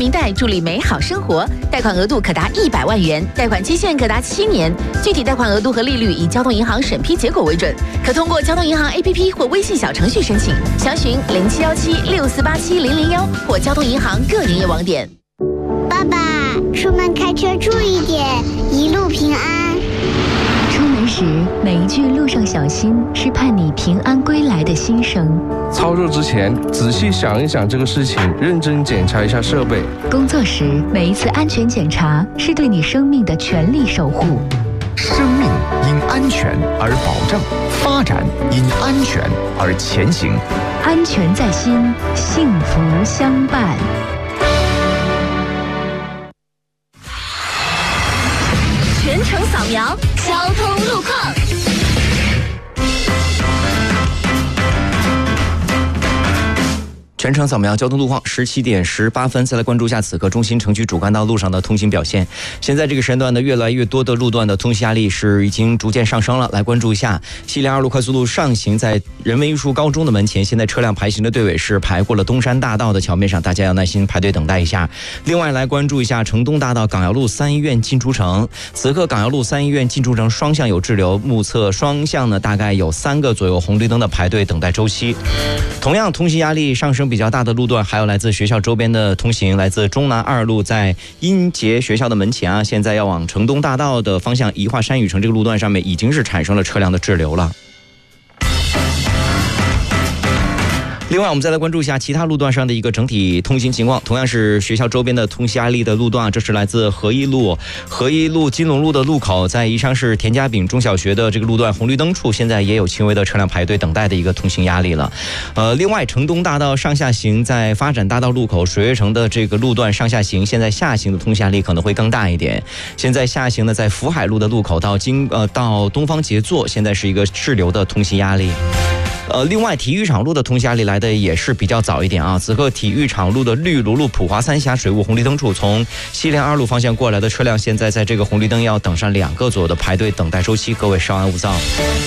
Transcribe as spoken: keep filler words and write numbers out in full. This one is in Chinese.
民贷助力美好生活，贷款额度可达一百万元，贷款期限可达七年，具体贷款额度和利率以交通银行审批结果为准，可通过交通银行 A P P 或微信小程序申请，详询零七幺七六四八七零零幺或交通银行各营业网点。 爸爸，出门开车注意点，一路平安。 出门时每一句路上小心是盼你平安归来的心声。 操作之前仔细想一想这个事情，认真检查一下设备。 工作时每一次安全检查是对你生命的全力守护。 生命因安全而保障，发展因安全而前行。 安全在心，幸福相伴。 全程扫描交通路况。 全程扫描交通路况，十七点十八分，再来关注一下此刻中心城区主干道路上的通行表现。现在这个时间段的越来越多的路段的通行压力是已经逐渐上升了。来关注一下西连二路快速路上行，在人文艺术高中的门前，现在车辆排行的队尾是排过了东山大道的桥面上，大家要耐心排队等待一下。另外来关注一下城东大道港瑶路三医院进出城，此刻港瑶路三医院进出城双向有滞留，目测双向呢大概有三个左右红绿灯的排队等待周期。同样通行压力上升比较大的路段还有来自学校周边的通行，来自中南二路在英杰学校的门前啊，现在要往城东大道的方向宜化山雨城这个路段上面已经是产生了车辆的滞留了。另外我们再来关注一下其他路段上的一个整体通行情况，同样是学校周边的通行压力的路段，这是来自合一路合一路金龙路的路口，在宜昌市田家炳中小学的这个路段红绿灯处，现在也有轻微的车辆排队等待的一个通行压力了。呃，另外城东大道上下行在发展大道路口水月城的这个路段上下行，现在下行的通行压力可能会更大一点。现在下行呢，在福海路的路口到金呃到东方杰作，现在是一个滞留的通行压力。呃，另外体育场路的通行压力来的也是比较早一点啊。此刻体育场路的绿芦路普华三峡水务红绿灯处，从西连二路方向过来的车辆，现在在这个红绿灯要等上两个左右的排队等待周期，各位稍安勿躁。